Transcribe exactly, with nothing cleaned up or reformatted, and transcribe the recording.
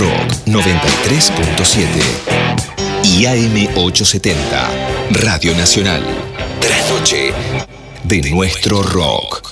Rock noventa y tres punto siete y A M ochocientos setenta, Radio Nacional. Trasnoche de nuestro rock.